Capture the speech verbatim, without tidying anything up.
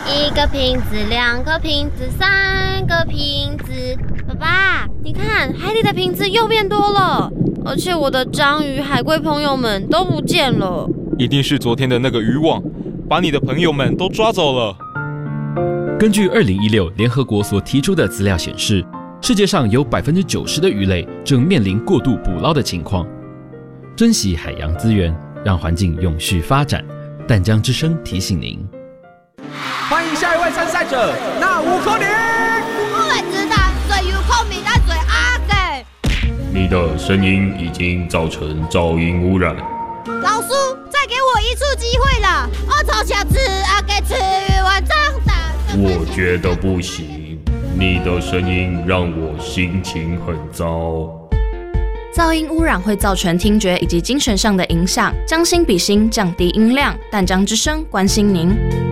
一个瓶子，两个瓶子，三个瓶子。爸爸，你看海里的瓶子又变多了，而且我的章鱼、海龟朋友们都不见了。 一定是昨天的那个渔网把你的朋友们都抓走了。 根据二零一六联合国所提出的资料显示，世界上有百分之九十的鱼类正面临过度捕捞的情况。珍惜海洋资源，让环境永续发展。淡江之声提醒您。 欢迎下一位参赛者，那吴可玲。 我会知道最有孔明的最阿给。 你的声音已经造成噪音污染。 老师，再给我一次机会啦！我从小吃阿给吃完长大。 我觉得不行，你的声音让我心情很糟。 噪音污染会造成听觉以及精神上的影响，将心比心，降低音量。淡江之声关心您。